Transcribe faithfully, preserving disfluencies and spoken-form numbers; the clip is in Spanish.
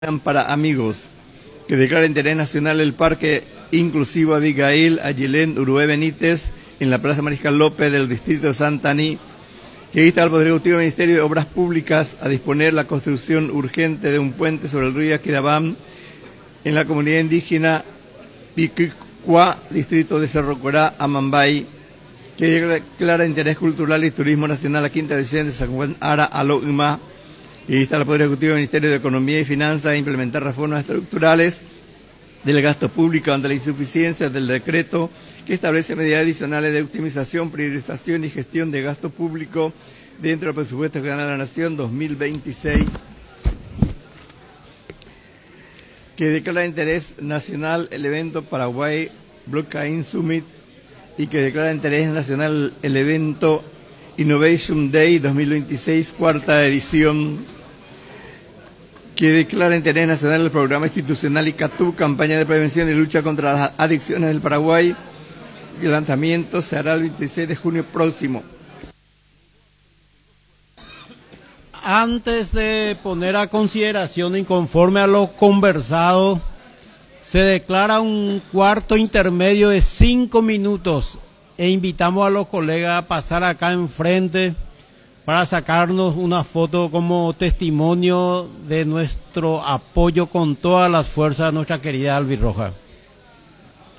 Para amigos, que declara interés nacional el Parque Inclusivo Abigail Ayilén Urué Benítez en la Plaza Mariscal López del distrito de Santaní, que insta al Poder Ejecutivo del Ministerio de Obras Públicas a disponer la construcción urgente de un puente sobre el río Aquidabam en la comunidad indígena Piquicua, distrito de Cerro Corá, Amambay, que declara interés cultural y turismo nacional a quinta edición de San Juan Ara Aloima, y insta al Poder Ejecutivo del Ministerio de Economía y Finanzas a implementar reformas estructurales del gasto público ante la insuficiencia del decreto que establece medidas adicionales de optimización, priorización y gestión de gasto público dentro del presupuesto general de la Nación dos mil veintiséis, que declara interés nacional el evento Paraguay Blockchain Summit y que declara interés nacional el evento Innovation Day dos mil veintiséis, cuarta edición, que declara interés nacional el programa institucional ICATU, campaña de prevención y lucha contra las adicciones del Paraguay. El lanzamiento se hará el veintiséis de junio próximo. Antes de poner a consideración y conforme a lo conversado, se declara un cuarto intermedio de cinco minutos e invitamos a los colegas a pasar acá enfrente para sacarnos una foto como testimonio de nuestro apoyo con todas las fuerzas a nuestra querida albirroja.